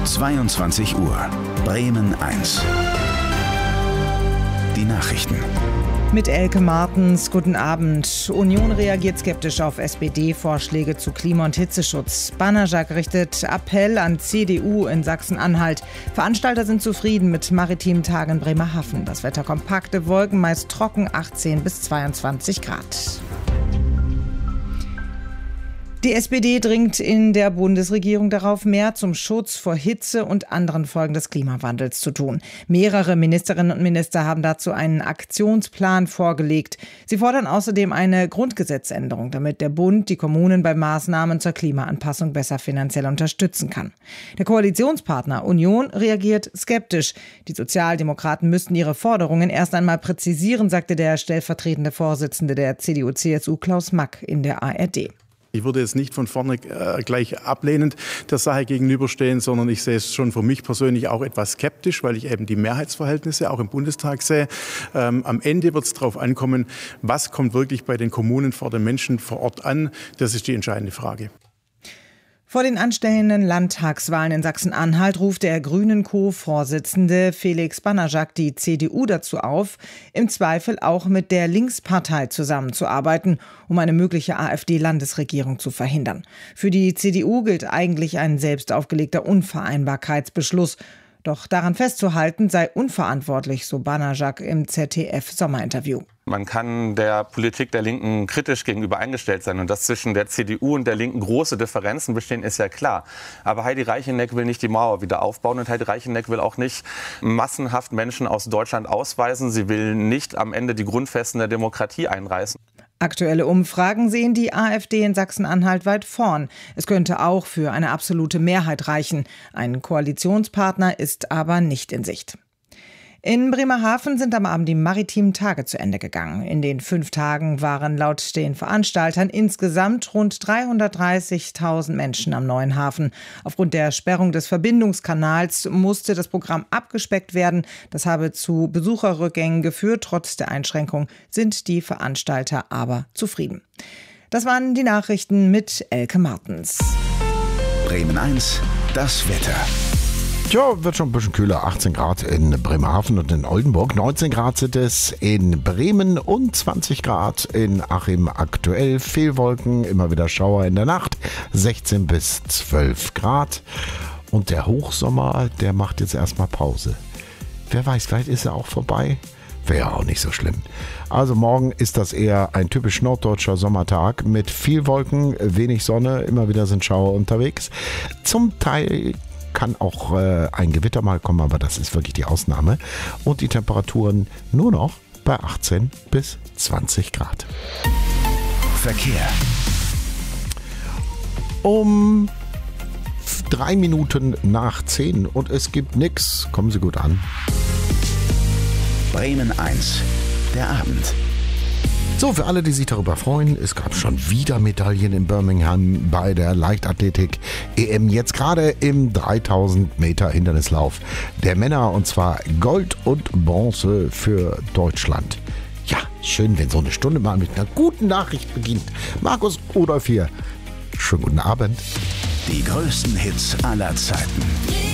22 Uhr. Bremen 1. Die Nachrichten. Mit Elke Martens, guten Abend. Union reagiert skeptisch auf SPD-Vorschläge zu Klima- und Hitzeschutz. Banajak richtet Appell an CDU in Sachsen-Anhalt. Veranstalter sind zufrieden mit maritimen Tagen in Bremerhaven. Das Wetter kompakte Wolken, meist trocken, 18 bis 22 Grad. Die SPD dringt in der Bundesregierung darauf, mehr zum Schutz vor Hitze und anderen Folgen des Klimawandels zu tun. Mehrere Ministerinnen und Minister haben dazu einen Aktionsplan vorgelegt. Sie fordern außerdem eine Grundgesetzänderung, damit der Bund die Kommunen bei Maßnahmen zur Klimaanpassung besser finanziell unterstützen kann. Der Koalitionspartner Union reagiert skeptisch. Die Sozialdemokraten müssten ihre Forderungen erst einmal präzisieren, sagte der stellvertretende Vorsitzende der CDU-CSU Klaus Mack in der ARD. Ich würde jetzt nicht von vorne gleich ablehnend der Sache gegenüberstehen, sondern ich sehe es schon für mich persönlich auch etwas skeptisch, weil ich eben die Mehrheitsverhältnisse auch im Bundestag sehe. Am Ende wird es darauf ankommen, was kommt wirklich bei den Kommunen vor den Menschen vor Ort an. Das ist die entscheidende Frage. Vor den anstehenden Landtagswahlen in Sachsen-Anhalt ruft der Grünen-Co-Vorsitzende Felix Banajak die CDU dazu auf, im Zweifel auch mit der Linkspartei zusammenzuarbeiten, um eine mögliche AfD-Landesregierung zu verhindern. Für die CDU gilt eigentlich ein selbst aufgelegter Unvereinbarkeitsbeschluss. Doch daran festzuhalten sei unverantwortlich, so Banajak im ZDF-Sommerinterview. Man kann der Politik der Linken kritisch gegenüber eingestellt sein. Und dass zwischen der CDU und der Linken große Differenzen bestehen, ist ja klar. Aber Heidi Reicheneck will nicht die Mauer wieder aufbauen. Und Heidi Reicheneck will auch nicht massenhaft Menschen aus Deutschland ausweisen. Sie will nicht am Ende die Grundfesten der Demokratie einreißen. Aktuelle Umfragen sehen die AfD in Sachsen-Anhalt weit vorn. Es könnte auch für eine absolute Mehrheit reichen. Ein Koalitionspartner ist aber nicht in Sicht. In Bremerhaven sind am Abend die maritimen Tage zu Ende gegangen. In den 5 Tagen waren laut den Veranstaltern insgesamt rund 330.000 Menschen am neuen Hafen. Aufgrund der Sperrung des Verbindungskanals musste das Programm abgespeckt werden. Das habe zu Besucherrückgängen geführt. Trotz der Einschränkung sind die Veranstalter aber zufrieden. Das waren die Nachrichten mit Elke Martens. Bremen 1, das Wetter. Ja, wird schon ein bisschen kühler. 18 Grad in Bremerhaven und in Oldenburg. 19 Grad sind es in Bremen und 20 Grad in Achim aktuell. Fehlwolken, immer wieder Schauer in der Nacht. 16 bis 12 Grad. Und der Hochsommer, der macht jetzt erstmal Pause. Wer weiß, vielleicht ist er auch vorbei. Wäre auch nicht so schlimm. Also morgen ist das eher ein typisch norddeutscher Sommertag mit viel Wolken, wenig Sonne. Immer wieder sind Schauer unterwegs. Zum Teil kann auch ein Gewitter mal kommen, aber das ist wirklich die Ausnahme. Und die Temperaturen nur noch bei 18 bis 20 Grad. Verkehr. Um 3 Minuten nach 10 und es gibt nichts. Kommen Sie gut an. Bremen 1, der Abend. So, für alle, die sich darüber freuen, es gab schon wieder Medaillen in Birmingham bei der Leichtathletik-EM. Jetzt gerade im 3000 Meter Hindernislauf der Männer, und zwar Gold und Bronze für Deutschland. Ja, schön, wenn so eine Stunde mal mit einer guten Nachricht beginnt. Markus Rudolph hier. Schönen guten Abend. Die größten Hits aller Zeiten.